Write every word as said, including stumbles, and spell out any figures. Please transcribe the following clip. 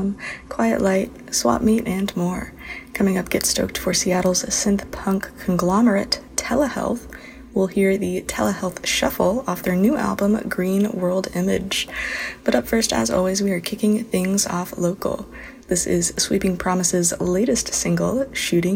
Blossom, Quiet Light, Swap Meet, and more. Coming up, get stoked for Seattle's synth-punk conglomerate, Telehealth. We'll hear the Telehealth Shuffle off their new album, Green World Image. But up first, as always, we are kicking things off local. This is Sweeping Promise's latest single, Shooting